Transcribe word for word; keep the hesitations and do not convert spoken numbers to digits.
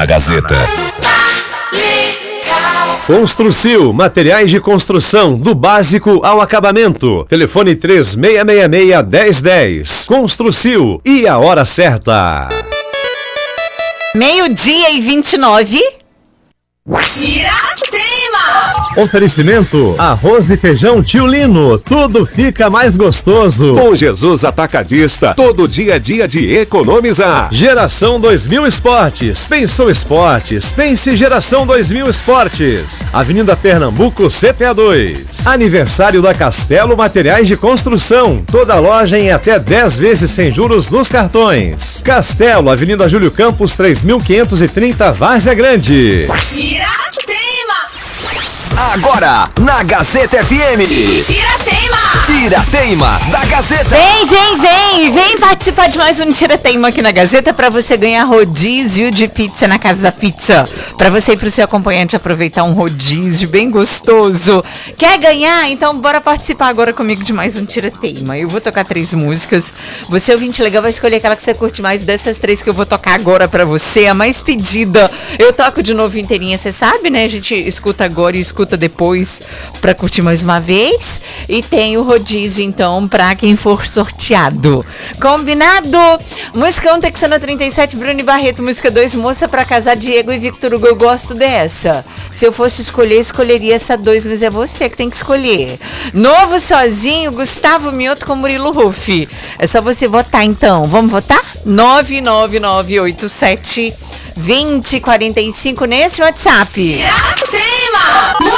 na Gazeta. Construcil, materiais de construção, do básico ao acabamento. Telefone três seis seis seis, dez dez. Construcil, e a hora certa. Meio-dia e vinte e nove. Oferecimento: arroz e feijão Tio Lino, tudo fica mais gostoso. Com Jesus Atacadista, todo dia é dia de economizar. Geração dois mil Esportes, pensou esportes, pense Geração dois mil Esportes. Avenida Pernambuco, C P A dois. Aniversário da Castelo Materiais de Construção, toda loja em até dez vezes sem juros nos cartões. Castelo, Avenida Júlio Campos, três mil quinhentos e trinta, Várzea Grande. Agora, na Gazeta F M. Tira-teima! Tira-teima da Gazeta. Vem, vem, vem! Vem participar de mais um Tira-teima aqui na Gazeta para você ganhar rodízio de pizza na Casa da Pizza. Para você e para o seu acompanhante aproveitar um rodízio bem gostoso. Quer ganhar? Então bora participar agora comigo de mais um Tira-teima. Eu vou tocar três músicas. Você, ouvinte legal, vai escolher aquela que você curte mais dessas três que eu vou tocar agora para você. A mais pedida. Eu toco de novo inteirinha, você sabe, né? A gente escuta agora e escuta depois para curtir mais uma vez, e tem o rodízio então para quem for sorteado. Combinado? Música um, Texana trinta e sete, Bruno e Barreto. Música dois, Moça pra Casar, Diego e Victor Hugo. Eu gosto dessa. Se eu fosse escolher, escolheria essa dois, mas é você que tem que escolher. Novo Sozinho, Gustavo Mioto com Murilo Ruff. É só você votar então. Vamos votar? nove nove nove oito sete dois zero quatro cinco nesse WhatsApp.